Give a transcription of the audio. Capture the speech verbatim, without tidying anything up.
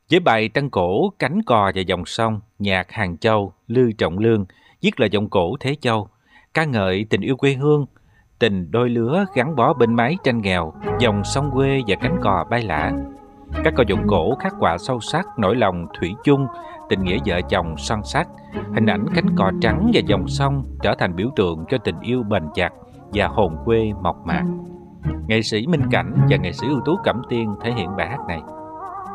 Với bài Trăng Cổ, Cánh Cò và Dòng Sông, nhạc Hàng Châu, Lư Trọng Lương, viết lời giọng cổ Thế Châu, ca ngợi tình yêu quê hương, tình đôi lứa gắn bó bên mái tranh nghèo, dòng sông quê và cánh cò bay lả. Các câu giọng cổ khắc họa sâu sắc nỗi lòng thủy chung, tình nghĩa vợ chồng son sắt, hình ảnh cánh cò trắng và dòng sông trở thành biểu tượng cho tình yêu bền chặt và hồn quê mộc mạc. Nghệ sĩ Minh Cảnh và nghệ sĩ ưu tú Cẩm Tiên thể hiện bài hát này.